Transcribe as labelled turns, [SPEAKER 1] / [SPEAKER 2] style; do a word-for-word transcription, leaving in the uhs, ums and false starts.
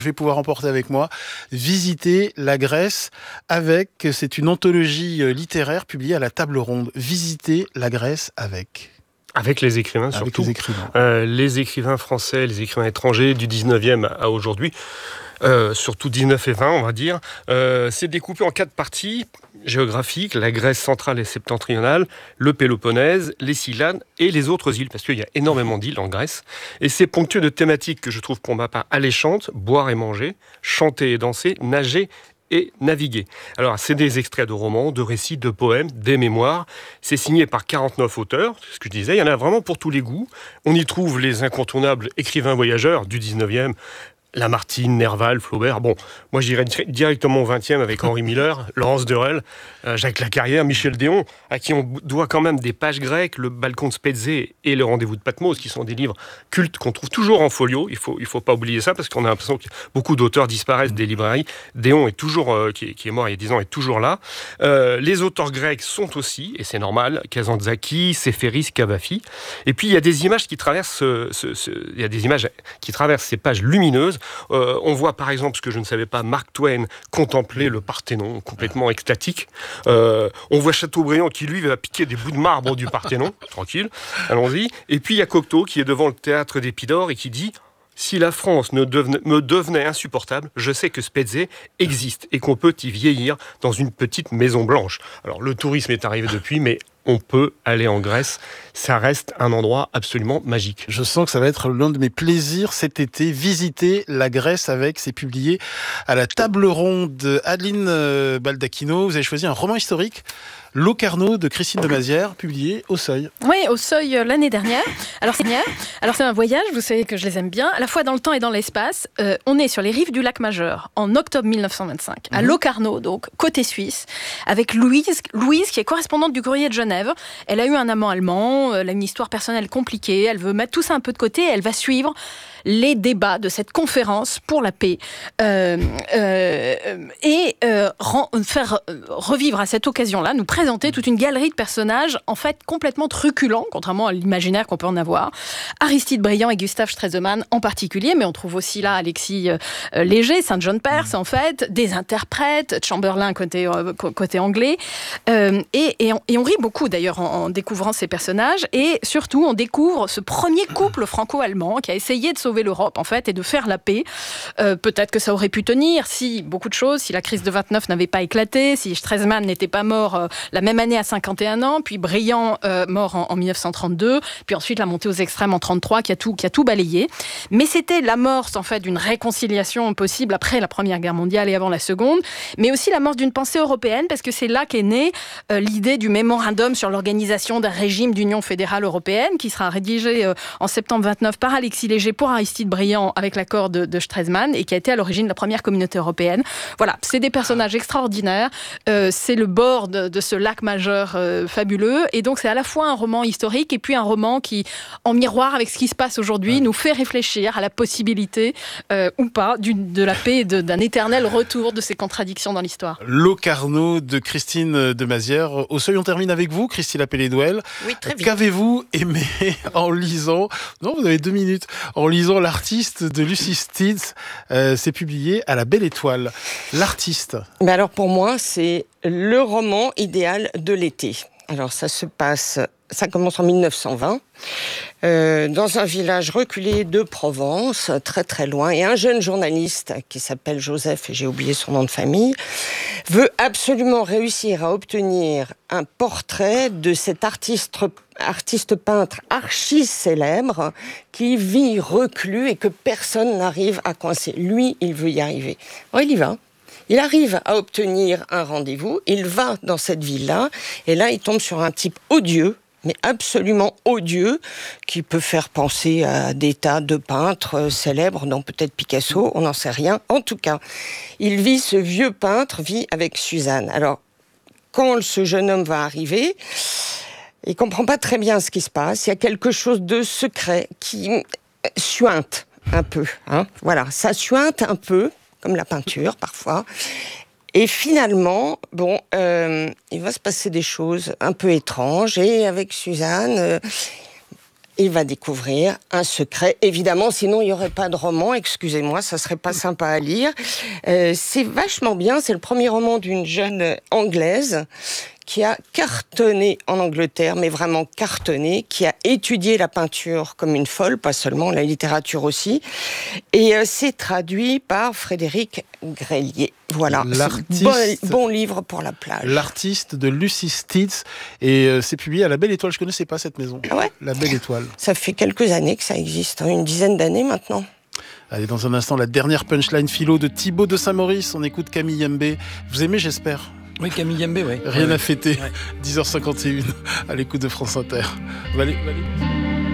[SPEAKER 1] Je vais pouvoir emporter avec moi Visiter la Grèce avec, c'est une anthologie littéraire publiée à la Table Ronde. Visiter la Grèce avec...
[SPEAKER 2] Avec les écrivains,
[SPEAKER 1] Avec
[SPEAKER 2] surtout.
[SPEAKER 1] les écrivains.
[SPEAKER 2] Euh, les écrivains français, les écrivains étrangers du dix-neuvième à aujourd'hui, euh, surtout dix-neuf et vingt, on va dire. Euh, c'est découpé en quatre parties géographiques, la Grèce centrale et septentrionale, le Péloponnèse, les Cyclades et les autres îles, parce qu'il y a énormément d'îles en Grèce. Et c'est ponctué de thématiques que je trouve pour ma part alléchantes, boire et manger, chanter et danser, nager et naviguer. Alors, c'est des extraits de romans, de récits, de poèmes, des mémoires. C'est signé par quarante-neuf auteurs, c'est ce que je disais. Il y en a vraiment pour tous les goûts. On y trouve les incontournables écrivains voyageurs du dix-neuvième, Lamartine, Nerval, Flaubert. Bon, moi j'irais directement au vingtième avec Henri Miller, Laurence Durel, euh, Jacques Lacarrière, Michel Déon, à qui on doit quand même des pages grecques, le Balcon de Spézé et le Rendez-vous de Patmos, qui sont des livres cultes qu'on trouve toujours en folio. Il faut, il faut pas oublier ça, parce qu'on a l'impression que beaucoup d'auteurs disparaissent des librairies. Déon est toujours, euh, qui, est, qui est mort il y a dix ans, est toujours là. Euh, les auteurs grecs sont aussi, et c'est normal, Kazantzakis, Séféris, Cavafi. Et puis il y a des images qui traversent, ce, ce, ce, il y a des images qui traversent ces pages lumineuses. Euh, on voit par exemple, ce que je ne savais pas, Mark Twain contempler le Parthénon, complètement extatique. Euh, on voit Chateaubriand qui, lui, va piquer des bouts de marbre du Parthénon. Tranquille, allons-y. Et puis il y a Cocteau qui est devant le théâtre d'Épidore et qui dit... Si la France ne devenait, me devenait insupportable, je sais que Spézé existe et qu'on peut y vieillir dans une petite maison blanche. Alors le tourisme est arrivé depuis, mais on peut aller en Grèce. Ça reste un endroit absolument magique.
[SPEAKER 1] Je sens que ça va être l'un de mes plaisirs cet été. Visiter la Grèce avec, c'est publié à la Table Ronde. Adeline Baldacchino, vous avez choisi un roman historique, Locarno de Christine de Mazières, publié au Seuil.
[SPEAKER 3] Oui, au Seuil euh, l'année dernière. Alors c'est, Alors c'est un voyage, vous savez que je les aime bien, à la fois dans le temps et dans l'espace. Euh, on est sur les rives du lac Majeur en octobre mille neuf cent vingt-cinq, à mmh. Locarno, donc côté suisse, avec Louise, Louise qui est correspondante du Courrier de Genève. Elle a eu un amant allemand, elle a une histoire personnelle compliquée, elle veut mettre tout ça un peu de côté et elle va suivre les débats de cette conférence pour la paix euh, euh, et euh, ren- faire revivre à cette occasion-là, nous présenter toute une galerie de personnages en fait complètement truculents, contrairement à l'imaginaire qu'on peut en avoir. Aristide Briand et Gustave Stresemann en particulier, mais on trouve aussi là Alexis euh, Léger, Saint John Perse en fait, des interprètes, Chamberlain côté, euh, côté anglais, euh, et, et, on, et on rit beaucoup d'ailleurs en, en découvrant ces personnages, et surtout on découvre ce premier couple franco-allemand qui a essayé de sauver l'Europe en fait et de faire la paix. Euh, peut-être que ça aurait pu tenir si beaucoup de choses, si la crise de vingt-neuf n'avait pas éclaté, si Stresemann n'était pas mort euh, la même année à cinquante et un ans, puis Briand euh, mort en, en mille neuf cent trente-deux, puis ensuite la montée aux extrêmes en trente-trois qui a tout, qui a tout balayé. Mais c'était l'amorce en fait d'une réconciliation possible après la Première Guerre mondiale et avant la Seconde, mais aussi l'amorce d'une pensée européenne, parce que c'est là qu'est née euh, l'idée du mémorandum sur l'organisation d'un régime d'union fédérale européenne qui sera rédigé euh, en septembre vingt-neuf par Alexis Léger pour Aristide Briand avec l'accord de, de Stresemann et qui a été à l'origine de la première communauté européenne. Voilà, c'est des personnages extraordinaires. Euh, c'est le bord de, de ce lac Majeur euh, fabuleux. Et donc, c'est à la fois un roman historique et puis un roman qui, en miroir avec ce qui se passe aujourd'hui, ouais. nous fait réfléchir à la possibilité euh, ou pas d'une, de la paix et de, d'un éternel retour de ces contradictions dans l'histoire.
[SPEAKER 1] Locarno de Christine de Mazières. Au Seuil, on termine avec vous, Christine Appelé-Douel.
[SPEAKER 3] Oui, très vite.
[SPEAKER 1] Qu'avez-vous aimé en lisant... Non, vous avez deux minutes. En lisant L'artiste de Lucy Steeds, euh, c'est publié à la Belle Étoile. L'artiste.
[SPEAKER 4] Mais alors pour moi, c'est le roman idéal de l'été. Alors ça se passe, ça commence en mille neuf cent vingt, euh, dans un village reculé de Provence, très très loin, et un jeune journaliste qui s'appelle Joseph, et j'ai oublié son nom de famille, veut absolument réussir à obtenir un portrait de cet artiste artiste peintre archi célèbre qui vit reclus et que personne n'arrive à coincer. Lui, il veut y arriver. Alors, il y va. Il arrive à obtenir un rendez-vous, il va dans cette ville-là, et là, il tombe sur un type odieux, mais absolument odieux, qui peut faire penser à des tas de peintres célèbres, dont peut-être Picasso, on n'en sait rien. En tout cas, il vit, ce vieux peintre vit avec Suzanne. Alors, quand ce jeune homme va arriver, il ne comprend pas très bien ce qui se passe. Il y a quelque chose de secret qui suinte un peu. Hein. Voilà, ça suinte un peu, comme la peinture parfois. Et finalement, bon, euh, il va se passer des choses un peu étranges. Et avec Suzanne, euh, il va découvrir un secret. Évidemment, sinon il n'y aurait pas de roman, excusez-moi, ça serait pas sympa à lire. Euh, c'est vachement bien, c'est le premier roman d'une jeune Anglaise qui a cartonné en Angleterre, mais vraiment cartonné, qui a étudié la peinture comme une folle, pas seulement, la littérature aussi. Et euh, c'est traduit par Frédéric Grélier. Voilà,
[SPEAKER 1] L'artiste,
[SPEAKER 4] bon, bon livre pour la plage.
[SPEAKER 1] L'artiste de Lucy Steeds, et euh, c'est publié à La Belle Étoile. Je ne connaissais pas cette maison.
[SPEAKER 4] Ah ouais ?
[SPEAKER 1] La Belle Étoile.
[SPEAKER 4] Ça fait quelques années que ça existe, hein, une dizaine d'années maintenant.
[SPEAKER 1] Allez, dans un instant, la dernière punchline philo de Thibaut de Saint-Maurice. On écoute Camille Yembé. Vous aimez, j'espère ?
[SPEAKER 5] Oui, Camille Yembé, oui.
[SPEAKER 1] Rien
[SPEAKER 5] ouais.
[SPEAKER 1] à fêter.
[SPEAKER 5] Ouais.
[SPEAKER 1] dix heures cinquante et une à l'écoute de France Inter. Valé, valé.